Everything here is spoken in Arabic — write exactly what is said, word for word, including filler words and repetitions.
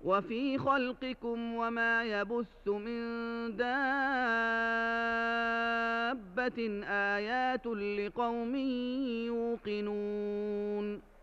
وفي خلقكم وما يبث من دابة آيات لقوم يوقنون